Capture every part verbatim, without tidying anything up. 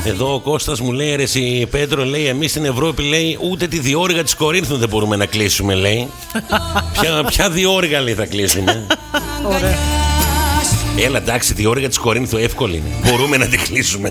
Εδώ ο Κώστας μου λέει, ρε εσύ Πέτρο, λέει, εμείς στην Ευρώπη, λέει, ούτε τη διόρυγα της Κορίνθου δεν μπορούμε να κλείσουμε, λέει. ποια, ποια διόρυγα, λέει, θα κλείσουμε. Ωραία. Έλα, εντάξει, διόρυγα της Κορίνθου εύκολη είναι. Μπορούμε να την κλείσουμε.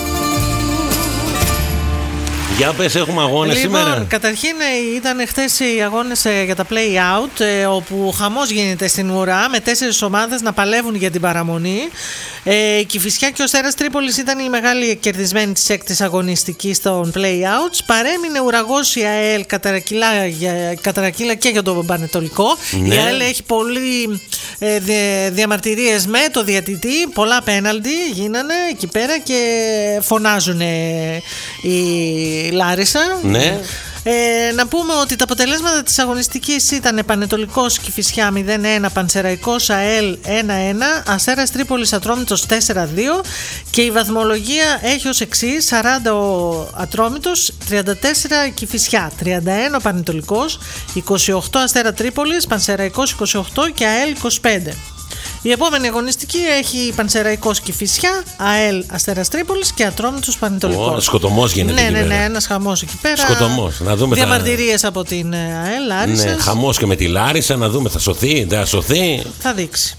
Για πες, έχουμε αγώνες λοιπόν, σήμερα. Καταρχήν ήταν χτες οι αγώνες για τα play-out, όπου χαμός γίνεται στην ουρά με τέσσερις ομάδες να παλεύουν για την παραμονή. Ε, η Κηφισιά και ο Αστέρας Τρίπολης ήταν οι μεγάλοι κερδισμένοι της έκτης αγωνιστικής των play-outs. Παρέμεινε ουραγός η ΑΕΛ καταρακύλα και για τον Πανετολικό. Ναι. Η ΑΕΛ έχει πολύ ε, δι, διαμαρτυρίες με το διαιτητή. Πολλά πέναλτι γίνανε εκεί πέρα και φωνάζουν οι Λάρισα. Ναι. Ε, να πούμε ότι τα αποτελέσματα της αγωνιστικής ήταν Πανετολικός Κηφισιά μηδέν ένα, Πανσεραϊκός ΑΕΛ ένα ένα, Αστέρας Τρίπολης Ατρόμητος τέσσερα δύο και η βαθμολογία έχει ως εξής: σαράντα ο Ατρόμητος, τριάντα τέσσερα Κηφισιά, τριάντα ένα ο Πανετολικός, είκοσι οκτώ Αστέρα Τρίπολης, Πανσεραϊκός είκοσι οκτώ και ΑΕΛ είκοσι πέντε. Η επόμενη αγωνιστική έχει Πανσεραϊκός Κηφισιά, ΑΕΛ Αστέρας Τρίπολης και Ατρόμητος Πανετολικός. Oh, σκοτωμός γίνεται. Ναι, εκεί ναι, ναι, πέρα. ένας χαμός εκεί πέρα. Σκοτωμός. Να δούμε. Διαμαρτυρίες θα... από την ΑΕΛ Λάρισας. Ναι, χαμός και με τη Λάρισα. Να δούμε, θα σωθεί, δεν θα σωθεί. Θα δείξει.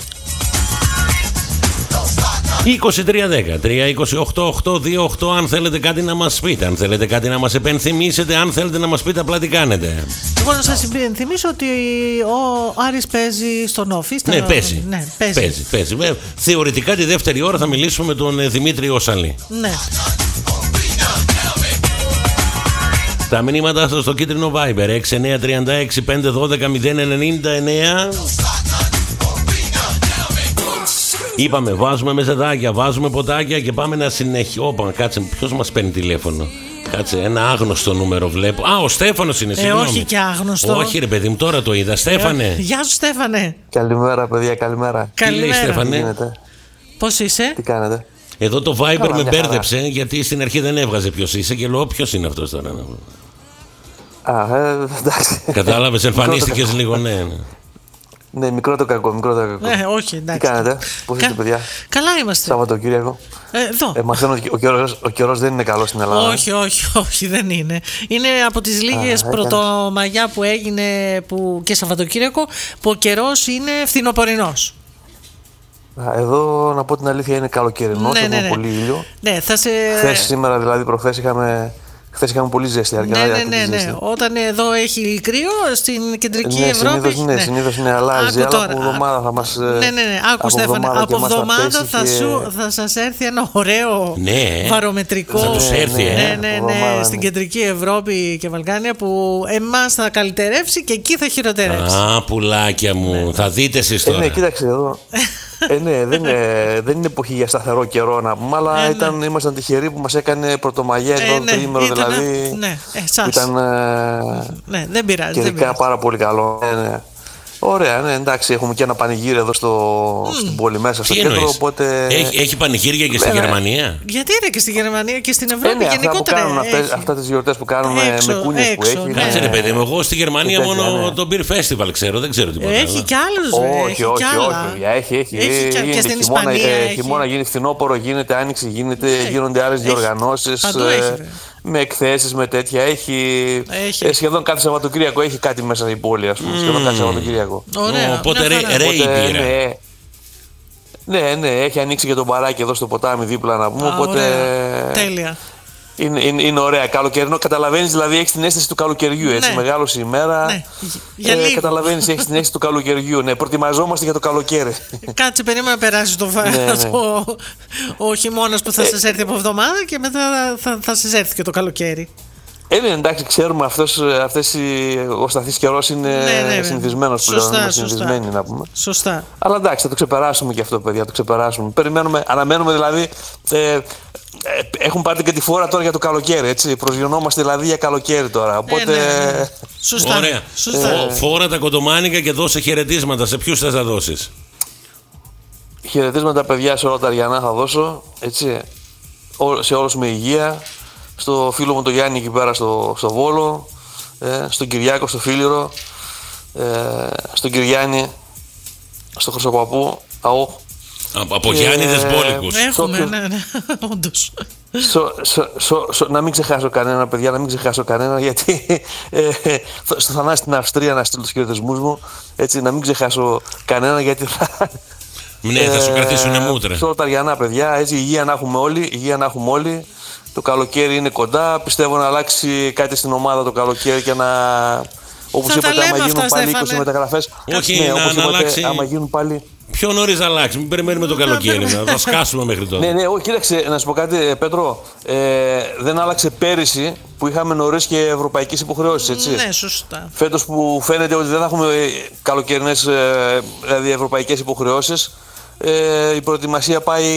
είκοσι τρία δέκα τρία είκοσι οκτώ οκτώ δύο οκτώ. Αν θέλετε κάτι να μας πείτε, αν θέλετε κάτι να μας επενθυμίσετε, αν θέλετε να μας πείτε, απλά τι κάνετε. Εγώ να σας υπενθυμίσω ότι ο Άρης παίζει στον Όφη. Ναι, παίζει. Ναι, παίζει. παίζει, παίζει. Θεωρητικά τη δεύτερη ώρα θα μιλήσουμε με τον Δημήτρη Οσαλή. Ναι. Τα μηνύματα σας στο κίτρινο Viber έξι εννιά τρία έξι πέντε ένα δύο μηδέν εννιά εννιά. Είπαμε, βάζουμε μεζεδάκια, βάζουμε ποτάκια και πάμε να συνεχίσουμε. Όπα, κάτσε, ποιος μας παίρνει τηλέφωνο? Κάτσε, ένα άγνωστο νούμερο βλέπω. Α, ο Στέφανος είναι, συγγνώμη. Ε, όχι και άγνωστο. Όχι, ρε παιδί μου, τώρα το είδα. Στέφανε. Ε, γεια σου, Στέφανε. Καλημέρα, παιδιά, καλημέρα. Καλημέρα. Τι λέει, Στέφανε? Πώς είσαι? Τι κάνετε? Εδώ το Viber Καλά, με μια μπέρδεψε, χαρά. γιατί στην αρχή δεν έβγαζε ποιος είσαι και λέω ποιος είναι αυτός τώρα. Α, ε, εντάξει. Κατάλαβες, εμφανίστηκες λίγο, ναι. ναι. Ναι, μικρό το κακό, μικρό το κακό. Ε, όχι, εντάξει. Τι κάνετε, πώς είστε, Κα... παιδιά? Καλά είμαστε. Σαββατοκύριακο. Ε, εδώ. Ε, μαθαίνω ότι ο καιρός, ο καιρός δεν είναι καλός στην Ελλάδα. Όχι, όχι, όχι, δεν είναι. Είναι από τις λίγες Α, πρωτομαγιά που έγινε που, και Σαββατοκύριακο που ο καιρός είναι φθινοπορεινός. Α, εδώ, να πω την αλήθεια, είναι καλοκαιρινός, Ναι, έχουμε ναι, ναι. πολύ ήλιο. Ναι, θα σε... Χθες, σήμερα, δηλαδή, προχθές είχαμε... Χθες είχαμε πολύ ζέστη, αρκετά Ναι, ναι, αρκετή ναι, ναι. ζέστη. Όταν εδώ έχει κρύο, στην κεντρική Ναι, Ευρώπη. συνήθως, ναι, συνήθως είναι αλλάζει, Άκου αλλά τώρα. από εβδομάδα θα μας... Ναι, ναι, ναι. Άκου, Στέφανε, από εβδομάδα θα, και... σου, θα σας έρθει ένα ωραίο Ναι. βαρομετρικό. Θα τους έρθει, ναι, ε. ναι, ναι, ναι, Εβδομάδα, στην ναι. κεντρική Ευρώπη και Βαλκάνια που εμάς θα καλυτερεύσει και εκεί θα χειροτερεύσει. Α, πουλάκια μου, Ναι. θα δείτε εσείς Ε, τώρα. ναι, κοίταξε εδώ. ε, ναι, δεν είναι, δεν είναι εποχή για σταθερό καιρό να πούμε, αλλά Ε, ναι. ήταν, ήμασταν τυχεροί που μας έκανε πρωτομαγιά Ε, εδώ ναι, το τρίμηνο, ήταν- δηλαδή. ναι, ε, που σας. ήταν ε, Ναι, δεν πειράζει. δεν καιρικά πειράζει. πάρα πολύ καλό. Ναι, ναι. Ωραία, ναι, εντάξει, έχουμε και ένα πανηγύρι εδώ στο, στην πόλη μέσα, στο Τι κέντρο, εννοείς? οπότε... Έχει, έχει πανηγύρια και στη Ναι, ναι. Γερμανία. Γιατί είναι και στη Γερμανία και στην Ε, Ευρώπη ναι, αυτά που γενικότερα. κάνουν, αυτές, έχει. αυτά τις γιορτές που κάνουν Έξω, με κούνιες που έξω, έχει. ναι. Κάτσε ρε παιδί μου, εγώ στη Γερμανία Και τέτοια, μόνο ναι. το Beer Festival ξέρω, δεν ξέρω τίποτα. Έχει άλλο. κι άλλους. Όχι, έχει όχι, κι όχι, άλλα. παιδιά, έχει, έχει. Έχει και- γίνεται και στην χειμώνα, Ισπανία ε, έχει. χειμώνα γίνεται φθινόπωρο, γίνεται άνοιξη, γίνεται, γίνονται άλλες έχει. διοργανώσεις. Παντού ε, έχει, ρε. με εκθέσεις, με τέτοια. Έχει, Έχει. ε, σχεδόν κάθε Σαββατοκύριακο έχει κάτι μέσα η πόλη, ας πούμε. Σχεδόν κάθε Σαββατοκύριακο. Ωραία. Οπότε μια ρε- χαρά. ρε- η Οπότε, πύρα. ναι, ναι, ναι, έχει ανοίξει και το μπαράκι εδώ στο ποτάμι δίπλα να πούμε. Α, Οπότε ωραία. Τέλεια. είναι, είναι, είναι ωραία. Καλοκαιρινό, καταλαβαίνεις, δηλαδή έχει την αίσθηση του καλοκαιριού. Έτσι, Ναι. μεγάλωσε η μέρα. Ναι. Για λίγο. Καταλαβαίνεις, έχει την αίσθηση του καλοκαιριού. Ναι, προετοιμαζόμαστε για το καλοκαίρι. Κάτσε περίμενα να περάσει το, Ναι, ναι. το, ο χειμώνας που θα Ε, σας έρθει από εβδομάδα και μετά θα, θα σας έρθει και το καλοκαίρι. Ε, ναι, εντάξει, ξέρουμε αυτός, αυτές οι, ο σταθής καιρός είναι Ναι, ναι, συνηθισμένος πλέον. σωστά, Είναι σωστά. συνηθισμένοι να πούμε. Σωστά. Αλλά εντάξει, θα το ξεπεράσουμε και αυτό, παιδιά, θα το ξεπεράσουμε. Περιμένουμε, αναμένουμε δηλαδή. Ε, ε, έχουν πάρει και τη φόρα τώρα για το καλοκαίρι, έτσι. Προσγειωνόμαστε δηλαδή για καλοκαίρι τώρα. Οπότε. Ε, ναι, ναι. Σωστά. Ωραία. Σωστά. Φω- Φόρα τα κοντομάνικα και δώσε χαιρετίσματα. Σε ποιους θες να δώσεις? Χαιρετίσματα, παιδιά, σε όλα τα Αριανά θα δώσω, έτσι. Ό- σε όλους με υγεία. Στο φίλο μου τον Γιάννη εκεί πέρα στο, στο Βόλο. Ε, στον Κυριάκο, στο Φίλιρο. Ε, στον Κυριάννη, στο Χρυσοπαπού. Αό. Από Γιάννηδες μπόλικους. Έχουμε, ναι, ναι, όντως. So, so, so, so, να μην ξεχάσω κανένα, παιδιά, να μην ξεχάσω κανένα, γιατί ε, στο Θανάση στην Αυστρία να στείλω τους χαιρετισμούς μου, έτσι, να μην ξεχάσω κανένα, γιατί θα... Ναι, θα σου κρατήσουνε μούτρα. Σε όλα τα Αριανά, παιδιά, έτσι, υγεία να έχουμε όλοι, υγεία να έχουμε όλοι. Το καλοκαίρι είναι κοντά, πιστεύω να αλλάξει κάτι στην ομάδα το καλοκαίρι και να... Όπως είπατε, άμα γίνουν αυτά, πάλι είκοσι μεταγραφές, όχι, ναι, να, όπως να είπατε, αλλάξει... άμα γίνουν πάλι... Πιο νωρίς αλλάξει, μην περιμένουμε το καλοκαίρι, να τα σκάσουμε μέχρι τότε. Ναι, ναι, όχι, κοίταξε, να σου πω κάτι, Πέτρο. Ε, δεν άλλαξε πέρυσι που είχαμε νωρίς και ευρωπαϊκές υποχρεώσεις, έτσι. Ναι, σωστά. Φέτος που φαίνεται ότι δεν θα έχουμε καλοκαιρινές, δηλαδή ευρωπαϊκές υποχρεώσεις, ε, η προετοιμασία πάει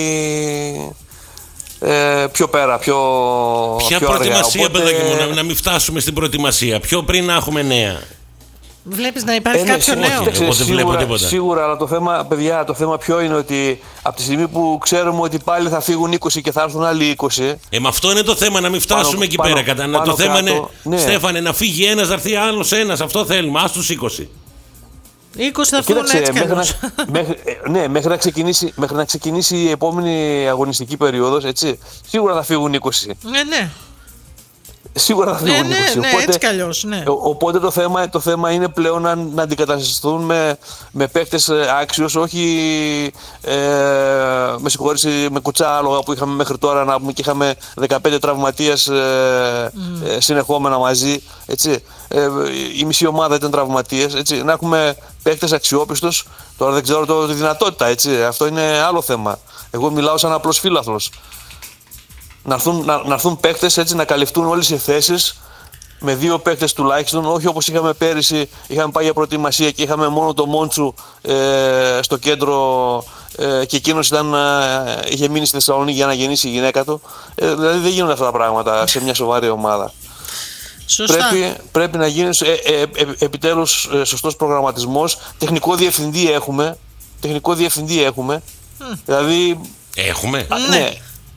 ε, πιο πέρα, πιο, Ποια πιο προετοιμασία, αργά. παιδάκι μου, να, να μην φτάσουμε στην προετοιμασία, πιο πριν να έχουμε νέα. Βλέπεις να υπάρχει Ε, ναι, κάποιο όχι, νέο. κοίταξε, Εγώ δεν βλέπω σίγουρα, τίποτα. σίγουρα, αλλά το θέμα, παιδιά, το θέμα ποιο είναι, ότι από τη στιγμή που ξέρουμε ότι πάλι θα φύγουν είκοσι και θα έρθουν άλλοι είκοσι. Ε, με αυτό είναι το θέμα, να μην φτάσουμε Πάνω- εκεί πάνω- πέρα. Κατά, πάνω το θέμα κάτω, είναι, ναι. Στέφανε, να φύγει ένας, να έρθει άλλος ένας. Αυτό θέλουμε. Ας τους είκοσι. είκοσι θα φύγουν Κοίταξε, έτσι κι μέχρι να, αλλιώς. μέχρι, ε, ναι, μέχρι, να ξεκινήσει, μέχρι να ξεκινήσει η επόμενη αγωνιστική περίοδος, έτσι, σίγουρα θα φύγουν είκοσι. Ναι, ναι. Σίγουρα θα Ναι, φύγουν ναι, είκοσι. ναι, Οπότε, έτσι κι αλλιώς, ναι. ο- οπότε το θέμα, το θέμα είναι πλέον να, να αντικατασταθούν με, με παίκτες ε, άξιους, όχι ε, με συγχωρείς, με κουτσά άλογα που είχαμε μέχρι τώρα, να πούμε, και είχαμε δεκαπέντε τραυματίες ε, ε, συνεχόμενα μαζί. Έτσι. Ε, η μισή ομάδα ήταν τραυματίες. Έτσι. Να έχουμε παίκτες αξιόπιστους. Τώρα δεν ξέρω το, τη δυνατότητα. Έτσι. Αυτό είναι άλλο θέμα. Εγώ μιλάω σαν απλός φίλαθλος. Να έρθουν, να, να έρθουν παίκτες, έτσι, να καλυφθούν όλες οι θέσεις με δύο παίκτες τουλάχιστον, όχι όπως είχαμε πέρυσι, είχαμε πάει για προετοιμασία και είχαμε μόνο το Μόντσου ε, στο κέντρο ε, και εκείνος ήταν, ε, είχε μείνει στη Θεσσαλονίκη για να γεννήσει η γυναίκα του. Ε, δηλαδή δεν γίνονται αυτά τα πράγματα σε μια σοβαρή ομάδα. Σωστά. Πρέπει, πρέπει να γίνει ε, ε, ε, επιτέλους ε, σωστός προγραμματισμός. Τεχνικό διευθυντή έχουμε. Τεχνικό διευθυντή έχουμε. Mm. Δηλαδή. Έχουμε. Α, ναι.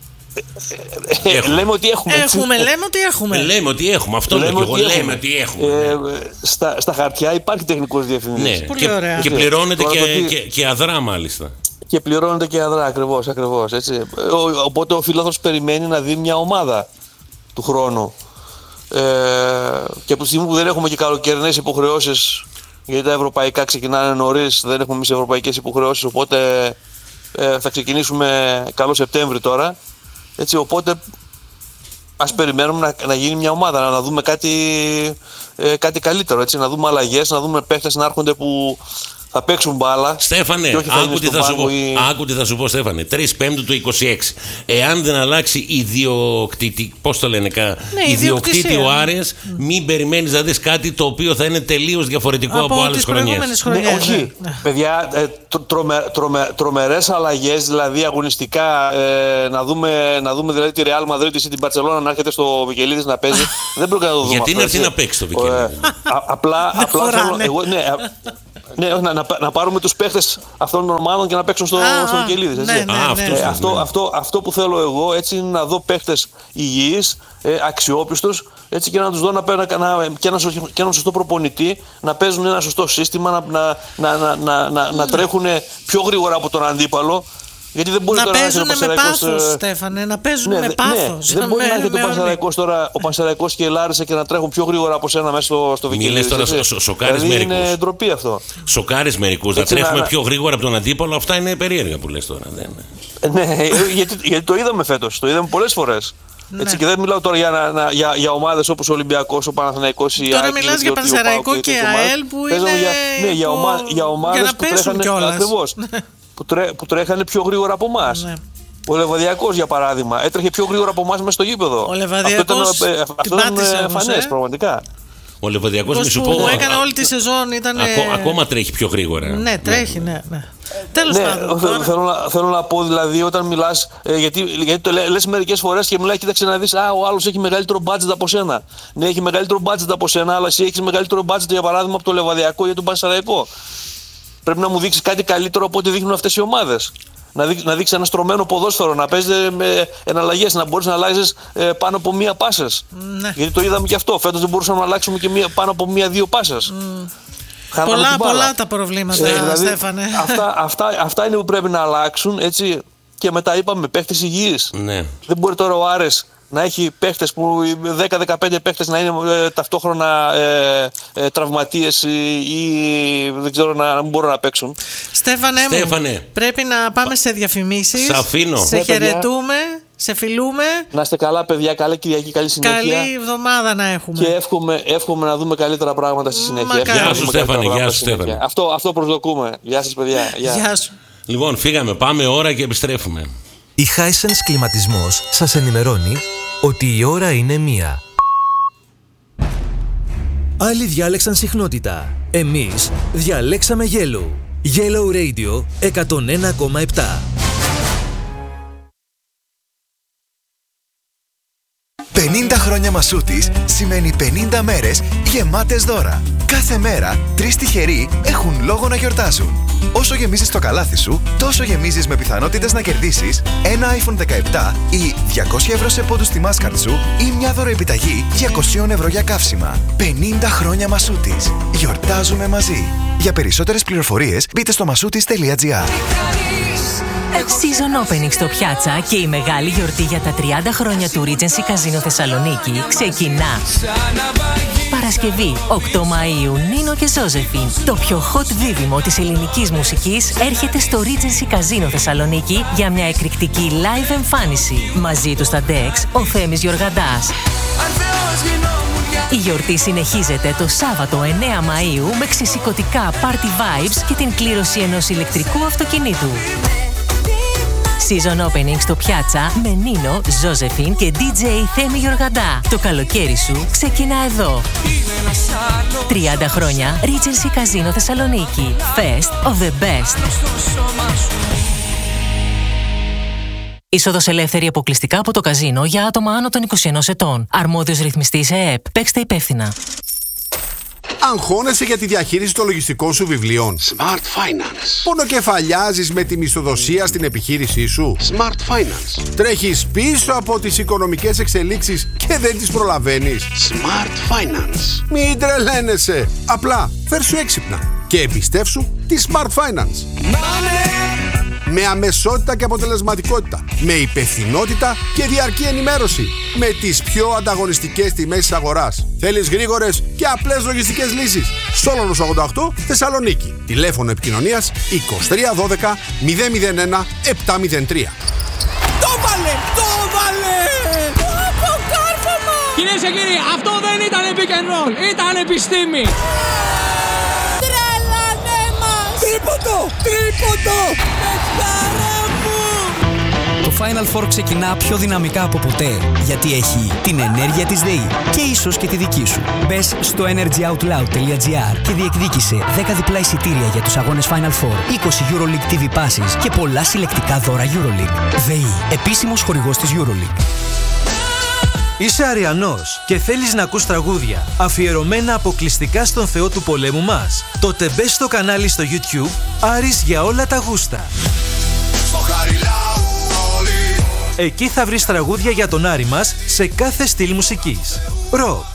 Ε, ε, λέμε ότι έχουμε. έτσι. Έχουμε, λέμε ότι έχουμε. Ε, λέμε ότι έχουμε. Αυτό λέω και εγώ. Λέμε ότι έχουμε. Ε, στα, στα χαρτιά υπάρχει τεχνικός διευθυντής. Ναι, Πολύ και, ωραία. και πληρώνεται Τώρα και, το τι- και, και αδρά μάλιστα. Και πληρώνεται και αδρά, ακριβώς, ακριβώς, έτσι. Ο, οπότε ο φίλαθλος περιμένει να δει μια ομάδα του χρόνου. Ε, και από τη στιγμή που δεν έχουμε και καλοκαιρινές υποχρεώσεις, γιατί τα ευρωπαϊκά ξεκινάνε νωρίς, δεν έχουμε εμείς ευρωπαϊκές υποχρεώσεις, οπότε ε, θα ξεκινήσουμε καλό Σεπτέμβρη τώρα. Έτσι, οπότε ας περιμένουμε να, να γίνει μια ομάδα, να, να δούμε κάτι, ε, κάτι καλύτερο, έτσι, να δούμε αλλαγές, να δούμε παίχτες να έρχονται που θα παίξουν μπάλα. Στέφανε, και όχι θα είναι άκου τι στον θα σου πω, πάγκο ή- άκου τι θα σου πω, Στέφανε. τρεις Πέμπτου του είκοσι έξι. Εάν δεν αλλάξει ιδιοκτήτη, πώς το λένε, κα, ιδιοκτήτη ιδιοκτησία. ο Άρης, μην περιμένεις να δεις κάτι το οποίο θα είναι τελείως διαφορετικό από, Από άλλες τις χρονιές. προηγούμενες Ναι, χρονιές. όχι. ναι. Παιδιά, ε, τρο- τρομε, τρομε, τρομερές αλλαγές, δηλαδή αγωνιστικά, ε, να, δούμε, να δούμε δηλαδή τη Real Madrid ή την Barcelona να έρχεται στο Βικελίδης να παίζει. Δεν πρέπει να το δούμε. Γιατί αυτό, να έρθει έτσι. να παίξει το Ε, Βικελίδης. α- απλά Δεν απλά θέλω, χωράνε. εγώ, ναι, α- ναι, όχι, να, να, να πάρουμε τους παίχτες αυτών των ομάδων και να παίξουν στο, Α, στο α, Βικελίδης. ναι, έτσι. ναι, Α, ναι. αυτούς Ε, θες, αυτό, ναι. αυτό, αυτό που θέλω εγώ, έτσι, είναι να δω παίχτες υγιείς, ε, αξιόπιστους, έτσι, και να τους δω να, παίρνουν να, και, ένα, σωστό- και έναν σωστό προπονητή, να παίζουν ένα σωστό σύστημα, να, να, να, να, να, να, να τρέχουν πιο γρήγορα από τον αντίπαλο. Γιατί δεν μπορεί Να τώρα να παίζουν έρθει ο με Πανσεραϊκός, πάθος, ε, Στέφανε, να παίζουν ναι, με δε- πάθος. ναι, δεν μπορεί Με- να έρχεται με ο όρμη. Πανσεραϊκός τώρα, ο Πανσεραϊκός και η Λάρισα και να τρέχουν πιο γρήγορα από σένα μέσα στο, στο Μη Βικελίδης. λες τώρα, έτσι. σο- σοκάρεις δηλαδή μερικούς. είναι ντροπή αυτό. Σοκάρεις μερικούς, να Έτσι, να- τρέχουμε να- πιο γρήγορα από τον αντίπαλο. Αυτά είναι περίεργα που λες τώρα. Δεν είναι. Ε, ναι, γιατί, γιατί το είδαμε φέτος, το είδαμε πολλές φορές. Ναι. Έτσι, και δεν μιλάω τώρα για, να, να- για, για ομάδες όπως ο Ολυμπιακός, ο Παναθηναϊκός, η Τώρα ΑΕΚ, μιλάς η για Αττική, ο Πανσεραϊκό ΠΑΟΚ και τέτοιες ομάδες. ΑΕΛ που Παίζαμε είναι για, ναι, για, υπό- ομα, για για ομάδες να που πέσουν τρέχανε, κιόλας. ακριβώς, που, τρέ, που τρέχανε πιο γρήγορα από εμάς. Ναι. Ο Λεβαδιακός, για παράδειγμα, έτρεχε πιο γρήγορα από εμάς μέσα στο γήπεδο. Ο Λεβαδιακός αυτό ήταν, ε, την αυτό ήταν πάτησε ε, όμως, φανές, ε. πραγματικά. Ο Λεβαδιακός, μη Πώς σου που πω, έκανε α- όλη τη σεζόν ήταν. ακό- ακόμα τρέχει πιο γρήγορα. Ναι, τρέχει, ναι. ναι. Τέλος Ναι, πάντων. θε- τώρα- θέλω, να, θέλω να πω δηλαδή όταν μιλάς, ε, γιατί, γιατί το λέ- λες μερικές φορές και μιλάει, κοίταξε να δεις, α, ο άλλος έχει μεγαλύτερο budget από σένα. Ναι, έχει μεγαλύτερο budget από σένα, αλλά εσύ έχεις μεγαλύτερο budget, για παράδειγμα, από το Λεβαδιακό ή τον Πανσεραϊκό. Πρέπει να μου δείξεις κάτι καλύτερο από ό,τι δείχνουν αυτές οι ομάδες. Να, δείξ, να δείξει ένα στρωμένο ποδόσφαιρο, να παίζετε με εναλλαγές, να μπορείς να αλλάζεις ε, πάνω από μία πάσες. Ναι. Γιατί το είδαμε και αυτό. Φέτος δεν μπορούσαμε να αλλάξουμε και μία, πάνω από μία-δύο πάσες. Πολλά, πολλά τα προβλήματα, ε, δηλαδή, Στέφανε. Αυτά, αυτά, αυτά είναι που πρέπει να αλλάξουν, έτσι. Και μετά είπαμε παίχτες υγιείς. Ναι. Δεν μπορεί τώρα ο Άρες να έχει παίχτες που δέκα με δεκαπέντε παίχτες να είναι ε, ταυτόχρονα ε, ε, τραυματίες ή, ή δεν ξέρω να μην μπορούν να παίξουν. Στέφανε, Στέφανε. μου, πρέπει να πάμε σε διαφημίσεις. Σ' αφήνω. Σε Ναι, χαιρετούμε, σε φιλούμε. Να είστε καλά, παιδιά. Καλή Κυριακή, καλή συνέχεια. Καλή εβδομάδα να έχουμε. Και εύχομαι, εύχομαι να δούμε καλύτερα πράγματα στη συνέχεια. Μακάρι. Εύχομαι Γεια να σου, δούμε καλύτερα Στέφανε, πράγματα γεια στη σου, συνέχεια. Στέφανε. Αυτό, αυτό προσδοκούμε. Γεια σας, παιδιά. Γεια. Γεια σου. Λοιπόν, φύγαμε. Πάμε ώρα και επιστρέφουμε. Η Hisense Κλιματισμός σας ενημερώνει ότι η ώρα είναι μία. Άλλοι διάλεξαν συχνότητα. Εμείς διαλέξαμε Yellow. Yellow Radio εκατόν ένα κόμμα επτά. πενήντα χρόνια Μασούτης σημαίνει πενήντα μέρες γεμάτες δώρα. Κάθε μέρα τρεις τυχεροί έχουν λόγο να γιορτάζουν. Όσο γεμίζεις το καλάθι σου, τόσο γεμίζεις με πιθανότητες να κερδίσεις ένα άιφον δεκαεπτά ή διακόσια ευρώ σε πόντους στη Mastercard σου ή μια δωροεπιταγή διακόσια ευρώ για καύσιμα. πενήντα χρόνια Μασούτης. Γιορτάζουμε μαζί. Για περισσότερες πληροφορίες μπείτε στο μασούτης τελεία τζι άρ. Season Opening στο Πιάτσα και η μεγάλη γιορτή για τα τριάντα χρόνια του Regency Casino Θεσσαλονίκη ξεκινά. Παρασκευή, οκτώ Μαΐου, Νίνο και Ζόζεφιν. Το πιο hot δίδυμο της ελληνικής μουσικής έρχεται στο Regency Casino Θεσσαλονίκη για μια εκρηκτική live εμφάνιση. Μαζί του στα Dex, ο Θέμης Γιοργαντάς. Η γιορτή συνεχίζεται το Σάββατο εννέα Μαΐου με ξεσηκωτικά party vibes και την κλήρωση ενός ηλεκτρικού αυτοκινήτου. Season Opening στο Πιάτσα με Νίνο, Ζόζεφιν και ντι τζέι Θέμη Γιοργαντά. Το καλοκαίρι σου ξεκινά εδώ. τριάντα χρόνια Regency Casino Θεσσαλονίκη. Fest of the best. Είσοδος ελεύθερη αποκλειστικά από το καζίνο για άτομα άνω των είκοσι ενός ετών. Αρμόδιος ρυθμιστής ΕΕΠ. Παίξτε υπεύθυνα. Αγχώνεσαι για τη διαχείριση των λογιστικών σου βιβλίων? Smart Finance. Πονοκεφαλιάζεις με τη μισθοδοσία στην επιχείρησή σου? Smart Finance. Τρέχεις πίσω από τις οικονομικές εξελίξεις και δεν τις προλαβαίνεις? Smart Finance. Μην τρελαίνεσαι. Απλά φέρ' έξυπνα και εμπιστεύσου τη Smart Finance. Με αμεσότητα και αποτελεσματικότητα, με υπευθυνότητα και διαρκή ενημέρωση, με τις πιο ανταγωνιστικές τιμές της αγοράς. Θέλεις γρήγορες και απλές λογιστικές λύσεις? Σόλωνος ογδόντα οκτώ, Θεσσαλονίκη. Τηλέφωνο επικοινωνίας είκοσι τρία δώδεκα μηδέν μηδέν ένα επτά μηδέν τρία. Το βάλε! Το βάλε! Από κάρφωμα! Κυρίες και κύριοι, αυτό δεν ήταν pick and roll, ήταν επιστήμη! Τρέλανε μας! Τρίποντο! Τρίποντο! Το Final Four ξεκινά πιο δυναμικά από ποτέ, γιατί έχει την ενέργεια της ΔΕΗ και ίσως και τη δική σου. Μπες στο energy out loud τελεία τζι άρ και διεκδίκησε δέκα διπλά εισιτήρια για τους αγώνες Final Four, είκοσι EuroLeague τι βι passes και πολλά συλλεκτικά δώρα EuroLeague. ΔΕΗ, επίσημος χορηγός της EuroLeague. Είσαι Αριανός και θέλεις να ακούς τραγούδια αφιερωμένα αποκλειστικά στον Θεό του πολέμου μας? Τότε μπες στο κανάλι στο YouTube Άρης για όλα τα γούστα. Εκεί θα βρεις τραγούδια για τον Άρη μας σε κάθε στυλ μουσικής. Rock,